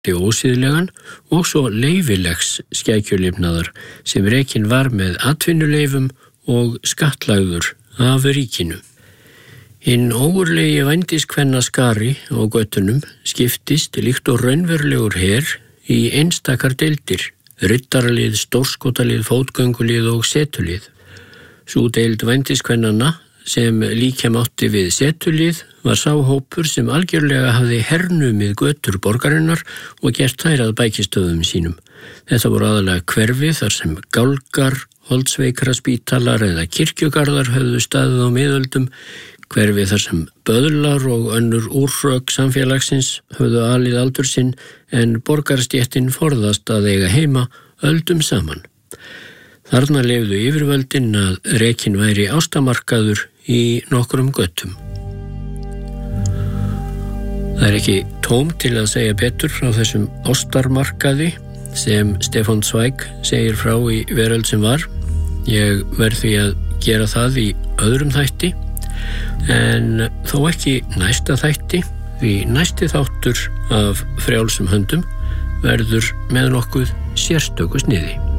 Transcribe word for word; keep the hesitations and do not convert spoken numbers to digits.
ósýðlegan og svo leyfilegs skækjulifnaðar sem rekinn var með atvinnuleifum og skattlagður af ríkinu. Hinn ógurlegi vændiskvenna skari á göttunum skiptist líkt og raunverulegur her í einstakar deildir, riddaralið, stórskotalið, fótgöngulið og setulið. Sú deild vændiskvennanna sem líkja mátti við setulið var sá hópur sem algjörlega hafði hernumið götur borgarinnar og gert þær að bækistöðum sínum. Þetta voru aðalega hverfi þar sem gálgar, holdsveikra spítalar eða kirkjugarðar höfðu staðið á miðöldum, hverfi þar sem böðlar og önnur úrrök samfélagsins höfðu alið aldur sinn en borgarastéttin forðast að eiga heima öldum saman. Þarna leyfðu yfirvöldin að rekinn væri ástamarkaður í nokkrum göttum. Það er ekki tóm til að segja betur frá þessum ástarmarkaði sem Stefán Zweig segir frá í Veröld sem var. Ég verð því að gera það í öðrum þætti, en þó ekki næsta þætti, því næsti þáttur af frjálsum höndum verður með nokkuð sérstöku sniði.